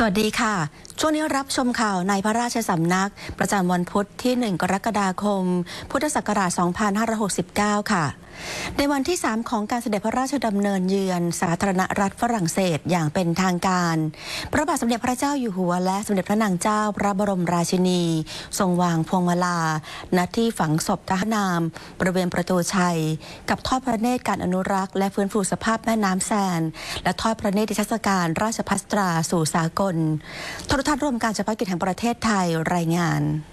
สวัสดีค่ะช่วงนี้รับชมข่าวในพระราชสำนักประจำวันพุธที่ 1 กรกฎาคม พุทธศักราช 2569 ค่ะ ในวันที่ 3 ของการเสด็จพระราชดำเนินเยือนสาธารณรัฐฝรั่งเศสอย่างเป็นทางการพระบาทสมเด็จพระเจ้าอยู่หัวและสมเด็จพระนางเจ้าพระบรมราชินีทรงวางพวงมาลาณที่ฝังศพทหารนามบริเวณประตูชัยกับทอดพระเนตรการอนุรักษ์และฟื้นฟูสภาพแม่น้ำแซนและทอดพระเนตรนิทรรศการราชภัสตราสู่สากลโทรทัศน์รวมการเฉพาะกิจแห่งประเทศไทยรายงาน